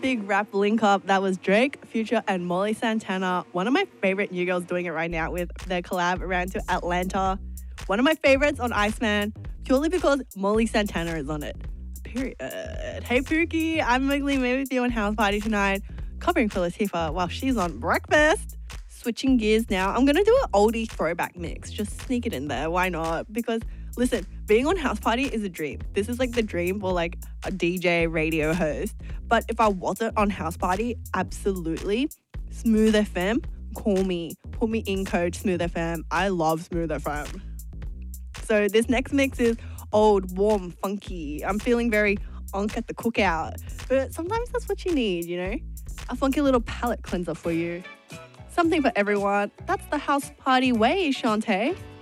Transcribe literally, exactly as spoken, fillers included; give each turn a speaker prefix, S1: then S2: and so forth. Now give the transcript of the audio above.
S1: big rap link up. That was Drake, Future, and Molly Santana. One of my favorite new girls doing it right now with their collab around to Atlanta. One of my favorites on Iceman, purely because Molly Santana is on it. Period. Hey Pookie, I'm Mowgli May with you on House Party tonight, covering for Latifah while she's on breakfast. Switching gears now, I'm going to do an oldie throwback mix. Just sneak it in there. Why not? Because, listen, being on House Party is a dream. This is like the dream for like a D J radio host. But if I wasn't on House Party, absolutely. Smooth F M, call me. Put me in code Smooth F M. I love Smooth F M. So this next mix is old, warm, funky. I'm feeling very onk at the cookout. But sometimes that's what you need, you know? A funky little palate cleanser for you. Something for everyone. That's the House Party way, Shantae.